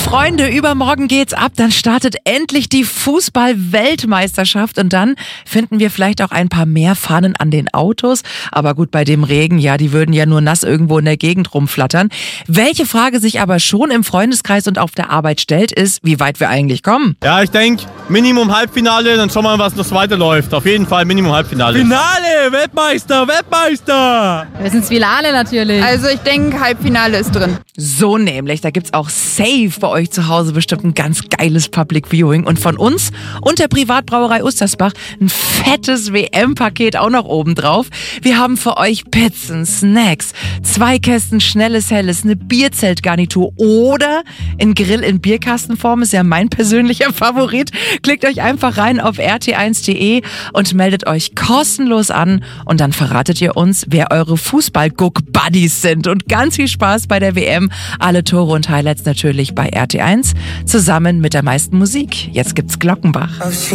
Freunde, übermorgen geht's ab, dann startet endlich die Fußball-Weltmeisterschaft und dann finden wir vielleicht auch ein paar mehr Fahnen an den Autos. Aber gut, bei dem Regen, ja, die würden ja nur nass irgendwo in der Gegend rumflattern. Welche Frage sich aber schon im Freundeskreis und auf der Arbeit stellt, ist, wie weit wir eigentlich kommen. Ja, ich denke, Minimum Halbfinale, dann schauen wir mal, was noch weiterläuft. Auf jeden Fall Minimum Halbfinale. Finale, Weltmeister, Weltmeister! Wir sind Finale natürlich. Also ich denke, Halbfinale ist drin. So nämlich, da gibt's auch safe bei euch zu Hause bestimmt ein ganz geiles Public Viewing und von uns und der Privatbrauerei Ustersbach ein fettes WM-Paket auch noch oben drauf. Wir haben für euch Pizzen, Snacks, 2 Kästen schnelles Helles, eine Bierzeltgarnitur oder ein Grill in Bierkastenform, ist ja mein persönlicher Favorit. Klickt euch einfach rein auf rt1.de und meldet euch kostenlos an und dann verratet ihr uns, wer eure Fußball-Guck-Buddies sind und ganz viel Spaß bei der WM. Alle Tore und Highlights natürlich bei RT1 zusammen mit der meisten Musik. Jetzt gibt's Glockenbach.